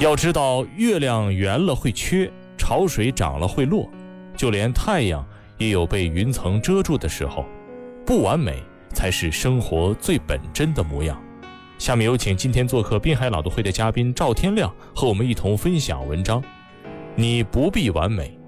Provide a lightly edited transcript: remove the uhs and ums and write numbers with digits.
要知道，月亮圆了会缺，潮水涨了会落，就连太阳也有被云层遮住的时候。不完美才是生活最本真的模样。下面有请今天做客滨海朗读会的嘉宾赵天亮和我们一同分享文章。你不必完美，